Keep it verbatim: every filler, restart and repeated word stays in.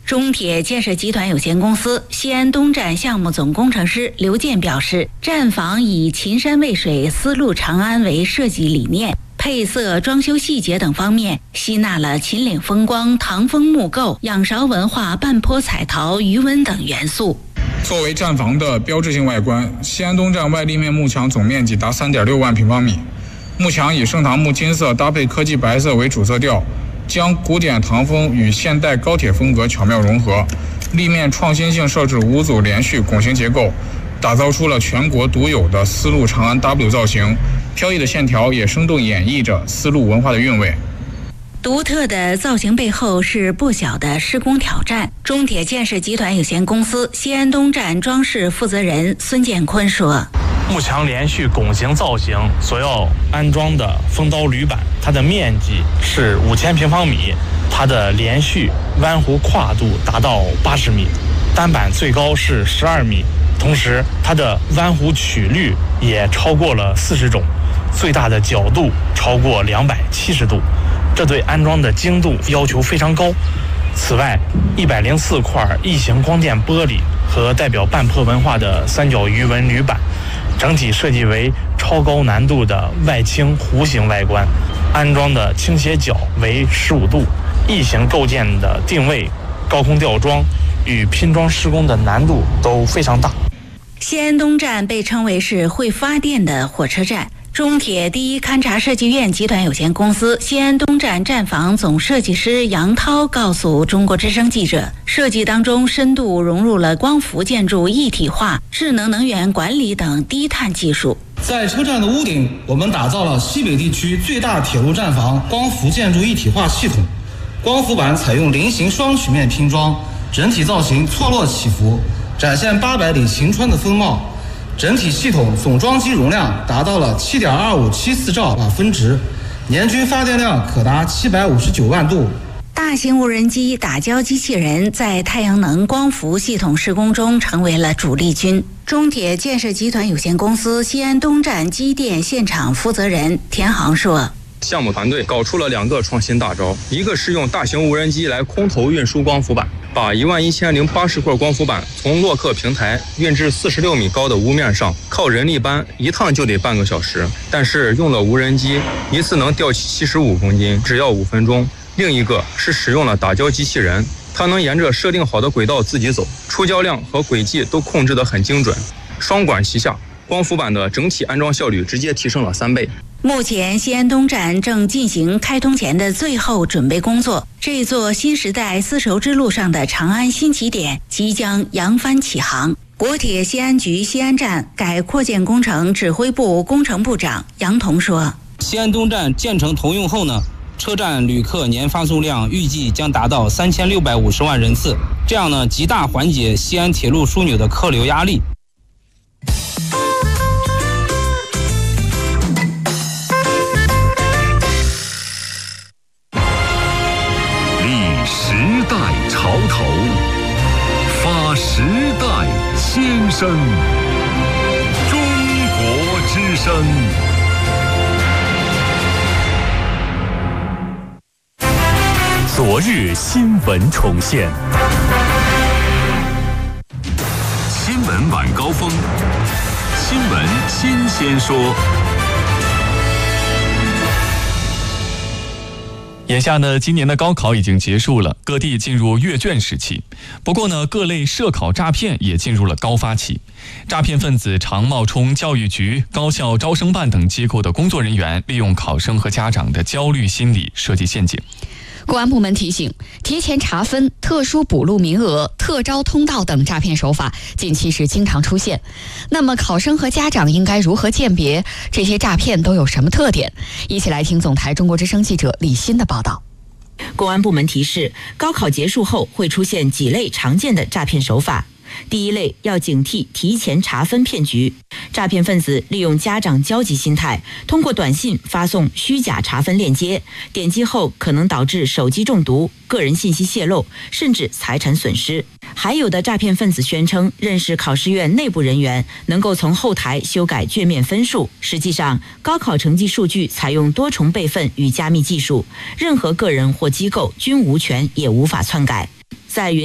中铁建设集团有限公司西安东站项目总工程师刘健表示，站房以秦山渭水、丝路长安为设计理念，配色、装修细节等方面吸纳了秦岭风光、唐风木构、仰韶文化、半坡彩陶、余纹等元素。 作为站房的标志性外观，西安东站外立面幕墙总面积达 三点六万平方米，幕墙以盛唐木金色搭配科技白色为主色调，将古典唐风与现代高铁风格巧妙融合，立面创新性设置五组连续拱形结构，打造出了全国独有的丝路长安 W 造型，飘逸的线条也生动演绎着丝路文化的韵味。 独特的造型背后是不小的施工挑战。中铁建设集团有限公司西安东站装饰负责人孙建坤说， 幕墙连续拱形造型所要安装的风刀铝板，它的面积是五千平方米，它的连续弯弧跨度达到八十米，单板最高是十二米，同时它的弯弧曲率也超过了四十种，最大的角度超过两百七十度，这对安装的精度要求非常高。此外，一百零四块异形光电玻璃和代表半坡文化的三角鱼纹铝板，整体设计为超高难度的外倾弧形外观，安装的倾斜角为十五度，异形构件的定位、高空吊装与拼装施工的难度都非常大。 西安东站被称为是会发电的火车站。中铁第一勘察设计院集团有限公司西安东站站房总设计师杨涛告诉中国之声记者，设计当中深度融入了光伏建筑一体化、智能能源管理等低碳技术。 在车站的屋顶，我们打造了西北地区最大铁路站房光伏建筑一体化系统，光伏板采用菱形双曲面拼装，整体造型错落起伏，展现八百里行川的风貌。整体系统总装机容量达到了 七点二五七四兆瓦分值，年均发电量可达七百五十九万度。 大型无人机打胶机器人在太阳能光伏系统施工中成为了主力军。中铁建设集团有限公司西安东站机电现场负责人田航说， 项目团队搞出了两个创新大招，一个是用大型无人机来空投运输光伏板，把一万一千零八十块光伏板从洛克平台运至四十六米高的屋面上，靠人力搬一趟就得半个小时，但是用了无人机，一次能吊起七十五公斤，只要五分钟。另一个是使用了打胶机器人，它能沿着设定好的轨道自己走，出胶量和轨迹都控制得很精准，双管齐下，光伏板的整体安装效率直接提升了三倍。 目前西安东站正进行开通前的最后准备工作，这座新时代丝绸之路上的长安新起点即将扬帆起航。国铁西安局西安站改扩建工程指挥部工程部长杨彤说， 西安东站建成投用后呢，车站旅客年发送量预计将达到三千六百五十万人次，这样呢，极大缓解西安铁路枢纽的客流压力。 立时代潮头，发时代先声，中国之声。昨日新闻重现，新闻晚高峰，新闻新鲜说。 眼下呢，今年的高考已经结束了，各地进入阅卷时期。不过呢，各类涉考诈骗也进入了高发期。诈骗分子常冒充教育局、高校招生办等机构的工作人员，利用考生和家长的焦虑心理设计陷阱。 公安部门提醒，提前查分、特殊补录名额、特招通道等诈骗手法近期是经常出现。那么考生和家长应该如何鉴别这些诈骗都有什么特点？一起来听总台中国之声记者李欣的报道。 公安部门提示，高考结束后会出现几类常见的诈骗手法。第一类，要警惕提前查分骗局。诈骗分子利用家长焦急心态，通过短信发送虚假查分链接，点击后可能导致手机中毒、个人信息泄露，甚至财产损失。还有的诈骗分子宣称认识考试院内部人员，能够从后台修改卷面分数。实际上，高考成绩数据采用多重备份与加密技术，任何个人或机构均无权也无法篡改。在